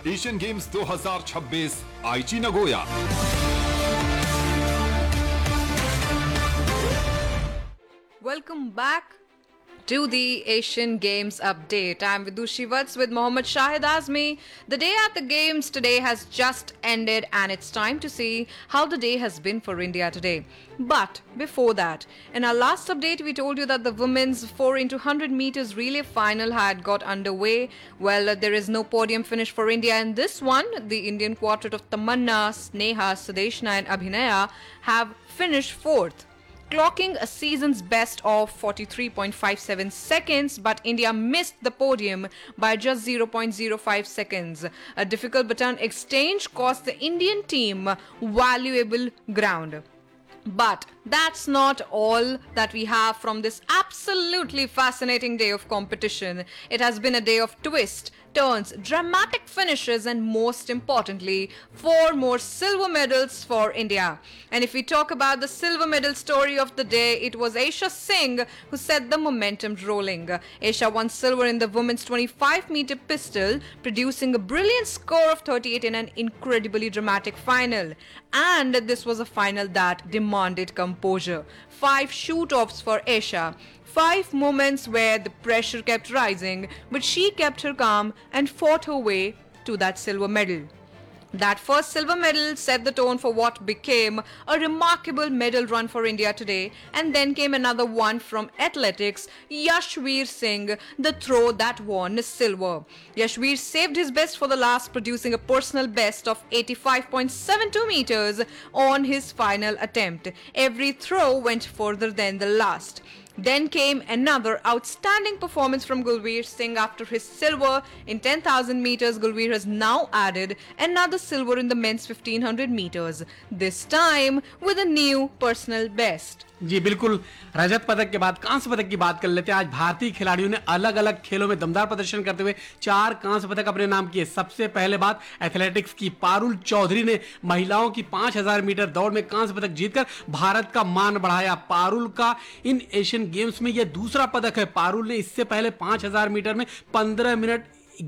Asian games 2026 आईची Nagoya. Welcome back to the Asian Games update. I'm Vidushi Vats with Mohammad Shahid Azmi. The day at the Games today has just ended and it's time to see how the day has been for India today. But before that, in our last update, we told you that the women's 4 into 100 meters relay final had got underway. Well, there is no podium finish for India in this one. The Indian quartet of Tamanna, Sneha, Sudeshna and Abhinaya have finished fourth, clocking a season's best of 43.57 seconds, but India missed the podium by just 0.05 seconds. A difficult baton exchange cost the Indian team valuable ground. But that's not all that we have from this absolutely fascinating day of competition. It has been a day of twists, turns, dramatic finishes, and most importantly, 4 more silver medals for India. And if we talk about the silver medal story of the day, it was Aisha Singh who set the momentum rolling. Aisha won silver in the women's 25-meter pistol, producing a brilliant score of 38 in an incredibly dramatic final. And this was a final that demanded composure. 5 shoot-offs for Aisha. 5 moments where the pressure kept rising, but she kept her calm and fought her way to that silver medal. That first silver medal set the tone for what became a remarkable medal run for India today, and then came another one from athletics, Yashveer Singh, the throw that won silver. Yashveer saved his best for the last, producing a personal best of 85.72 meters on his final attempt. Every throw went further than the last. Then came another outstanding performance from Gulveer Singh after his silver in 10,000 meters. Gulveer has now added another silver in the men's 1500 meters, this time with a new personal best. जी बिल्कुल, रजत पदक के बाद कांस्य पदक की बात कर लेते हैं। आज भारतीय खिलाड़ियों ने अलग अलग खेलों में दमदार प्रदर्शन करते हुए 4 कांस्य पदक अपने नाम किए। सबसे पहले बात एथलेटिक्स की। पारुल चौधरी ने महिलाओं की 5000 मीटर दौड़ में कांस्य पदक जीतकर भारत का मान बढ़ाया। पारुल का इन एशियन गेम्स में यह दूसरा पदक है। पारुल ने इससे पहले 5000 मीटर में 15 मिनट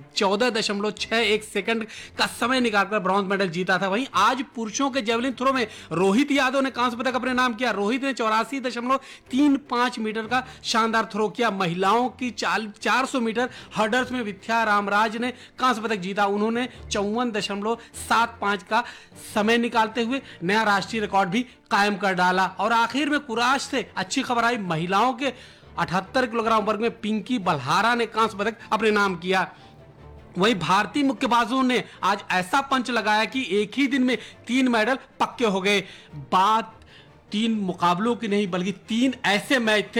14.61 सेकंड का समय निकालकर ब्रॉन्ज मेडल जीता था। वहीं आज पुरुषों के जेवलिन थ्रो में रोहित यादव ने कांस्य पदक अपने नाम किया। रोहित ने 84.35 मीटर का शानदार थ्रो किया। महिलाओं की 400 मीटर हर्डल्स में विद्या रामराज ने कांस्य पदक जीता। उन्होंने 54.75 का समय निकालते हुए नया राष्ट्रीय रिकॉर्ड भी कायम कर डाला। और आखिर में कुराश से अच्छी खबर आई। महिलाओं के 78 किलोग्राम वर्ग में पिंकी बल्हारा ने कांस्य पदक अपने नाम किया। वहीं भारतीय मुक्केबाजों ने आज ऐसा पंच लगाया कि एक ही दिन में 3 मेडल पक्के हो गए। बात 3 मुकाबलों की नहीं, बल्कि 3 ऐसे मैच थे